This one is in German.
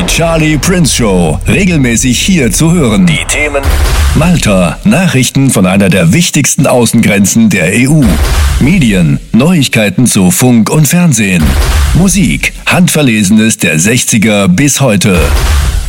Die Charlie Prince Show. Regelmäßig hier zu hören. Die Themen: Malta, Nachrichten von einer der wichtigsten Außengrenzen der EU. Medien, Neuigkeiten zu Funk und Fernsehen. Musik, Handverlesenes der 60er bis heute.